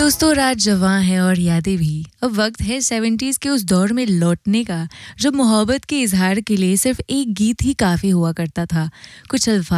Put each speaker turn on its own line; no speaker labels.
दोस्तों रात जवां है और यादें भी। अब वक्त है 70s के उस दौर में लौटने का जब मोहब्बत के इजहार के लिए सिर्फ एक गीत ही काफी हुआ करता था। कुछ अल्फाज